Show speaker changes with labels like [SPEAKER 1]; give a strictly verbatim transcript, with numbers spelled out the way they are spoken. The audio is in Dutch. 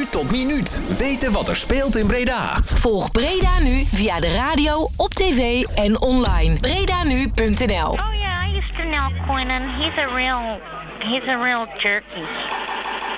[SPEAKER 1] minuut tot minuut weten wat er speelt in Breda.
[SPEAKER 2] Volg Breda Nu via de radio, op tv en online. Bredanu punt n l.
[SPEAKER 3] Oh yeah, I used to know Quentin. He's a real, he's a real jerky.